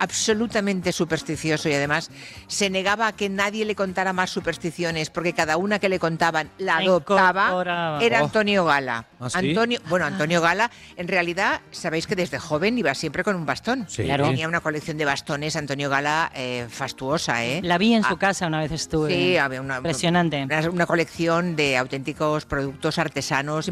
absolutamente supersticioso y además se negaba a que nadie le contara más supersticiones porque cada una que le contaban la adoptaba. Era Antonio Gala. ¿Ah, sí? Antonio Gala, en realidad, sabéis que desde joven iba siempre con un bastón. Sí. Claro. Tenía una colección de bastones, Antonio Gala, fastuosa, ¿eh? La vi en su casa una vez estuve. Sí, había Impresionante. una colección de auténticos productos artesanos